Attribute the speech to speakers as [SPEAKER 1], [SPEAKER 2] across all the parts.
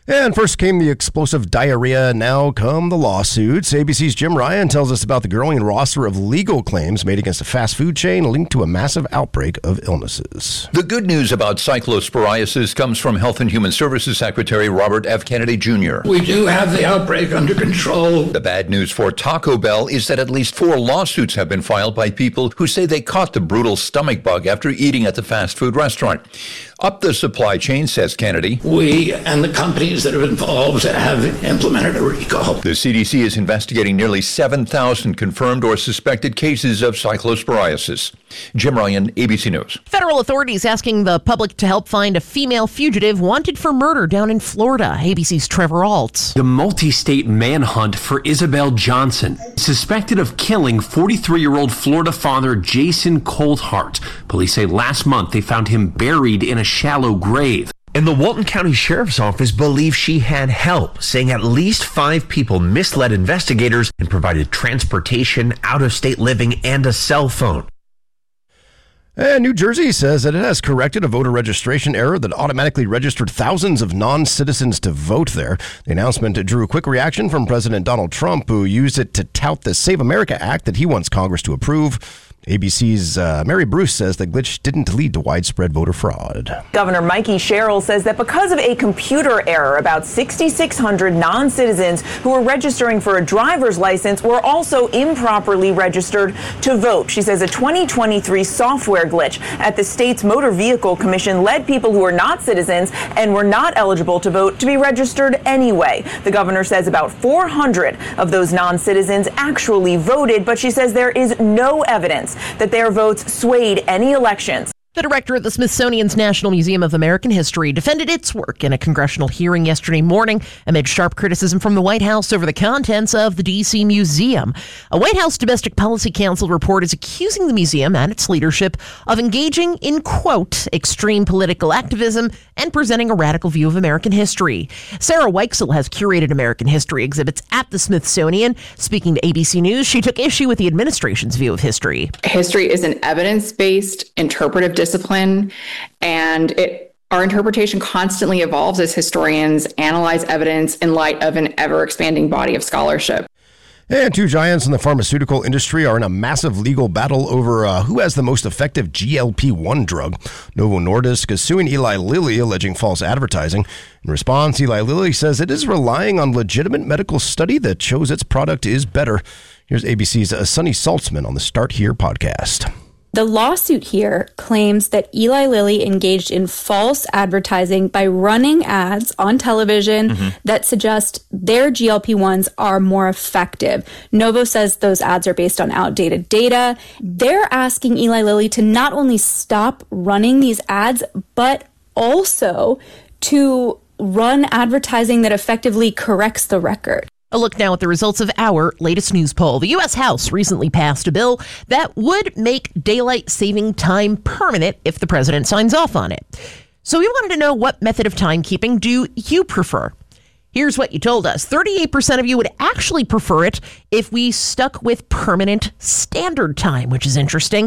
[SPEAKER 1] And first came the explosive diarrhea, now come the lawsuits. ABC's Jim Ryan tells us about the growing roster of legal claims made against a fast food chain linked to a massive outbreak of illnesses.
[SPEAKER 2] The good news about cyclosporiasis comes from Health and Human Services Secretary Robert F. Kennedy Jr.
[SPEAKER 3] We do have the outbreak under control.
[SPEAKER 2] The bad news for Taco Bell is that at least 4 lawsuits have been filed by people who say they caught the brutal stomach bug after eating at the fast food restaurant. Up the supply chain, says Kennedy.
[SPEAKER 3] We and the companies that are involved have implemented a recall.
[SPEAKER 2] The CDC is investigating nearly 7,000 confirmed or suspected cases of cyclosporiasis. Jim Ryan, ABC News.
[SPEAKER 4] Federal authorities asking the public to help find a female fugitive wanted for murder down in Florida. ABC's Trevor Alt.
[SPEAKER 5] The multi-state manhunt for Isabel Johnson, suspected of killing 43-year-old Florida father Jason Coldhart. Police say last month they found him buried in a shallow grave.
[SPEAKER 6] And the Walton County Sheriff's Office believes she had help, saying at least 5 people misled investigators and provided transportation, out-of-state living, and a cell phone.
[SPEAKER 1] And New Jersey says that it has corrected a voter registration error that automatically registered thousands of non-citizens to vote there. The announcement drew a quick reaction from President Donald Trump, who used it to tout the Save America Act that he wants Congress to approve. ABC's Mary Bruce says the glitch didn't lead to widespread voter fraud.
[SPEAKER 7] Governor Mikey Sherrill says that because of a computer error, about 6,600 non-citizens who were registering for a driver's license were also improperly registered to vote. She says a 2023 software glitch at the state's Motor Vehicle Commission led people who are not citizens and were not eligible to vote to be registered anyway. The governor says about 400 of those non-citizens actually voted, but she says there is no evidence that their votes swayed any elections.
[SPEAKER 4] The director of the Smithsonian's National Museum of American History defended its work in a congressional hearing yesterday morning amid sharp criticism from the White House over the contents of the D.C. Museum. A White House Domestic Policy Council report is accusing the museum and its leadership of engaging in, quote, extreme political activism and presenting a radical view of American history. Sarah Weichsel has curated American history exhibits at the Smithsonian. Speaking to ABC News, she took issue with the administration's view of history.
[SPEAKER 8] History is an evidence-based interpretive discipline, and our interpretation constantly evolves as historians analyze evidence in light of an ever-expanding body of scholarship.
[SPEAKER 1] And 2 giants in the pharmaceutical industry are in a massive legal battle over who has the most effective GLP-1 drug. Novo Nordisk is suing Eli Lilly, alleging false advertising. In response, Eli Lilly says it is relying on legitimate medical study that shows its product is better. Here's ABC's Sunny Saltzman on the Start Here podcast.
[SPEAKER 9] The lawsuit here claims that Eli Lilly engaged in false advertising by running ads on television that suggest their GLP-1s are more effective. Novo says those ads are based on outdated data. They're asking Eli Lilly to not only stop running these ads, but also to run advertising that effectively corrects the record.
[SPEAKER 4] A look now at the results of our latest news poll. The U.S. House recently passed a bill that would make daylight saving time permanent if the president signs off on it. So we wanted to know, what method of timekeeping do you prefer? Here's what you told us. 38% of you would actually prefer it if we stuck with permanent standard time, which is interesting.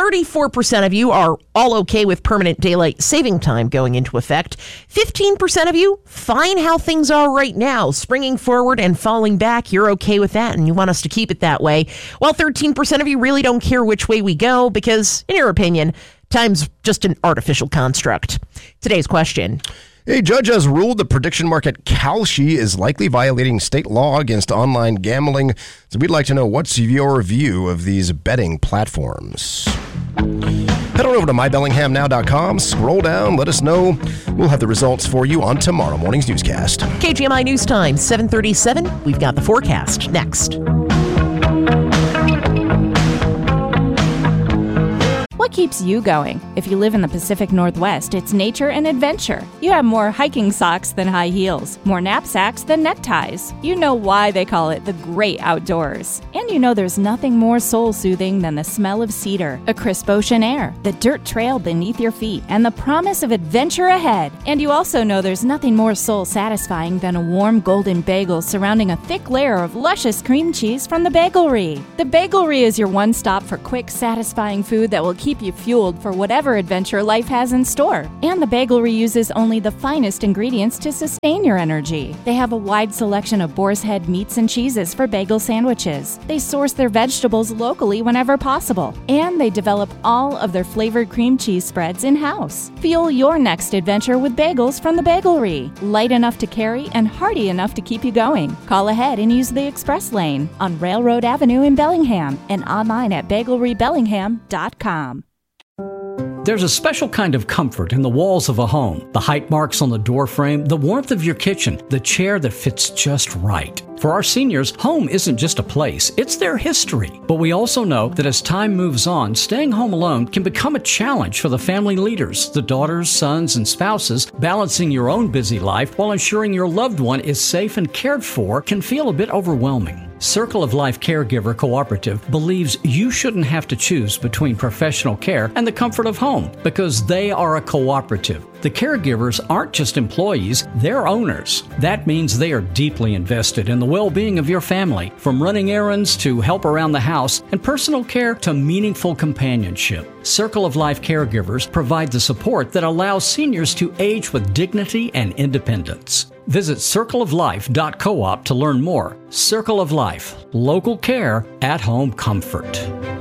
[SPEAKER 4] 34% of you are all okay with permanent daylight saving time going into effect. 15% of you, fine how things are right now, springing forward and falling back. You're okay with that, and you want us to keep it that way. While 13% of you really don't care which way we go because, in your opinion, time's just an artificial construct. Today's question.
[SPEAKER 1] A judge has ruled the prediction market Kalshi is likely violating state law against online gambling. So we'd like to know, what's your view of these betting platforms? Head on over to mybellinghamnow.com, scroll down, let us know. We'll have the results for you on tomorrow morning's newscast.
[SPEAKER 4] KGMI News Time, 7:37. We've got the forecast next.
[SPEAKER 10] What keeps you going? If you live in the Pacific Northwest, it's nature and adventure. You have more hiking socks than high heels, more knapsacks than neckties. You know why they call it the great outdoors. And you know there's nothing more soul-soothing than the smell of cedar, a crisp ocean air, the dirt trail beneath your feet, and the promise of adventure ahead. And you also know there's nothing more soul-satisfying than a warm golden bagel surrounding a thick layer of luscious cream cheese from the Bagelry. The Bagelry is your one stop for quick, satisfying food that will keep keep you fueled for whatever adventure life has in store. And the Bagelry uses only the finest ingredients to sustain your energy. They have a wide selection of boar's head meats and cheeses for bagel sandwiches. They source their vegetables locally whenever possible. And they develop all of their flavored cream cheese spreads in-house. Fuel your next adventure with bagels from the Bagelry. Light enough to carry and hearty enough to keep you going. Call ahead and use the express lane on Railroad Avenue in Bellingham and online at bagelrybellingham.com.
[SPEAKER 11] There's a special kind of comfort in the walls of a home. The height marks on the door frame, the warmth of your kitchen, the chair that fits just right. For our seniors, home isn't just a place, it's their history. But we also know that as time moves on, staying home alone can become a challenge for the family leaders, the daughters, sons, and spouses. Balancing your own busy life while ensuring your loved one is safe and cared for can feel a bit overwhelming. Circle of Life Caregiver Cooperative believes you shouldn't have to choose between professional care and the comfort of home because they are a cooperative. The caregivers aren't just employees, they're owners. That means they are deeply invested in the well-being of your family, from running errands to help around the house and personal care to meaningful companionship. Circle of Life Caregivers provide the support that allows seniors to age with dignity and independence. Visit circleoflife.coop to learn more. Circle of Life, local care, at-home comfort.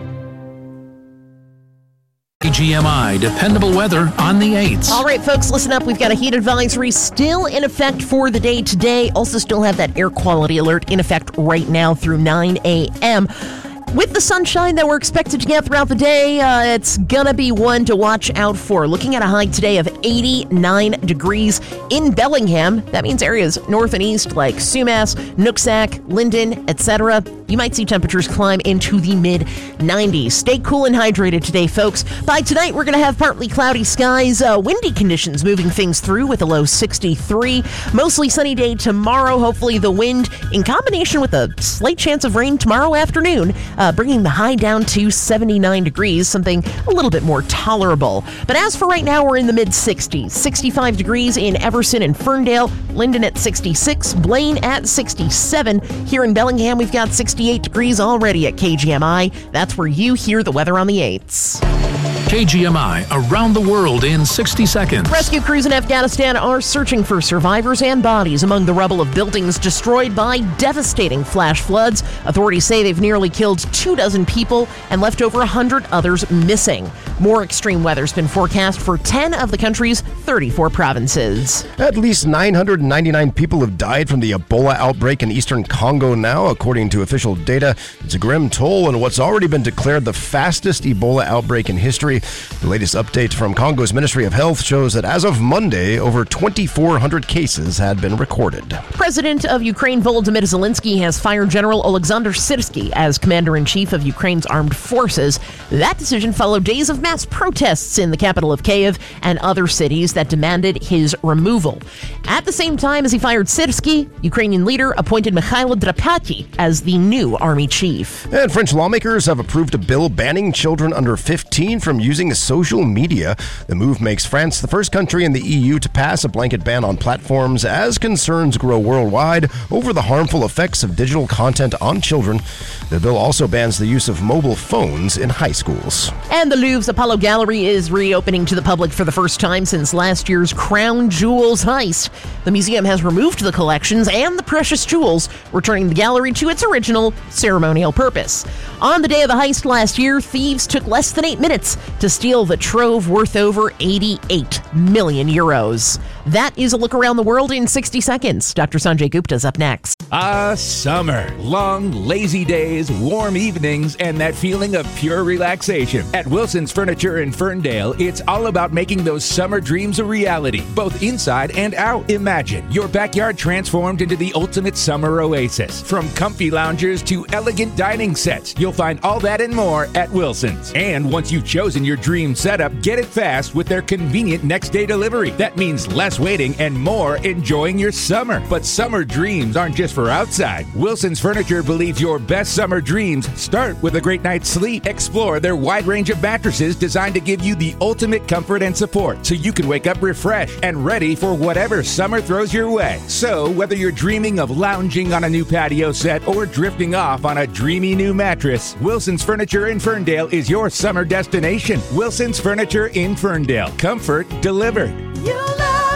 [SPEAKER 12] KGMI, dependable weather on the 8th.
[SPEAKER 4] All right, folks, listen up. We've got a heat advisory still in effect for the day today. Also still have that air quality alert in effect right now through 9 a.m. With the sunshine that we're expected to get throughout the day, it's gonna be one to watch out for. Looking at a high today of 89 degrees in Bellingham. That means areas north and east like Sumas, Nooksack, Linden, etc. You might see temperatures climb into the mid-90s. Stay cool and hydrated today, folks. By tonight, we're gonna have partly cloudy skies, windy conditions moving things through with a low 63. Mostly sunny day tomorrow. Hopefully the wind, in combination with a slight chance of rain tomorrow afternoon, bringing the high down to 79 degrees, something a little bit more tolerable. But as for right now, we're in the mid-60s. 65 degrees in Everson and Ferndale, Linden at 66, Blaine at 67. Here in Bellingham, we've got 68 degrees already at KGMI. That's where you hear the weather on the 8s.
[SPEAKER 12] KGMI, around the world in 60 seconds.
[SPEAKER 4] Rescue crews in Afghanistan are searching for survivors and bodies among the rubble of buildings destroyed by devastating flash floods. Authorities say they've nearly killed 24 people and left over 100 others missing. More extreme weather's been forecast for 10 of the country's 34 provinces.
[SPEAKER 1] At least 999 people have died from the Ebola outbreak in eastern Congo now, according to official data. It's a grim toll in what's already been declared the fastest Ebola outbreak in history. The latest update from Congo's Ministry of Health shows that as of Monday, over 2,400 cases had been recorded.
[SPEAKER 4] President of Ukraine Volodymyr Zelensky has fired General Oleksandr Syrsky as commander-in-chief of Ukraine's armed forces. That decision followed days of mass protests in the capital of Kyiv and other cities that demanded his removal. At the same time as he fired Syrsky, Ukrainian leader appointed Mikhailo Drapati as the new army chief.
[SPEAKER 1] And French lawmakers have approved a bill banning children under 15 from using social media. The move makes France the first country in the EU to pass a blanket ban on platforms as concerns grow worldwide over the harmful effects of digital content on children. The bill also bans the use of mobile phones in high schools.
[SPEAKER 4] And the Louvre's Apollo Gallery is reopening to the public for the first time since last year's Crown Jewels heist. The museum has removed the collections and the precious jewels, returning the gallery to its original ceremonial purpose. On the day of the heist last year, thieves took less than 8 minutes to steal the trove worth over 88 million euros. That is a look around the world in 60 seconds. Dr. Sanjay Gupta's up next.
[SPEAKER 13] Summer. Long, lazy days, warm evenings, and that feeling of pure relaxation. At Wilson's Furniture in Ferndale, it's all about making those summer dreams a reality, both inside and out. Imagine your backyard transformed into the ultimate summer oasis. From comfy loungers to elegant dining sets, you'll find all that and more at Wilson's. And once you've chosen your dream setup, get it fast with their convenient next-day delivery. That means less less waiting, and more enjoying your summer. But summer dreams aren't just for outside. Wilson's Furniture believes your best summer dreams start with a great night's sleep. Explore their wide range of mattresses designed to give you the ultimate comfort and support, so you can wake up refreshed and ready for whatever summer throws your way. So whether you're dreaming of lounging on a new patio set or drifting off on a dreamy new mattress, Wilson's Furniture in Ferndale is your summer destination. Wilson's Furniture in Ferndale. Comfort delivered.